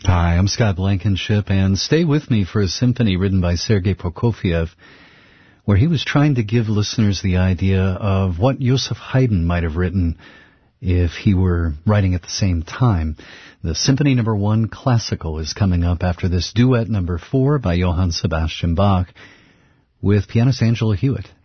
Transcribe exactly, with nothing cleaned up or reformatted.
Hi, I'm Scott Blankenship, and stay with me for a symphony written by Sergei Prokofiev, where he was trying to give listeners the idea of what Joseph Haydn might have written if he were writing at the same time. The Symphony Number One Classical is coming up after this duet number four by Johann Sebastian Bach with pianist Angela Hewitt.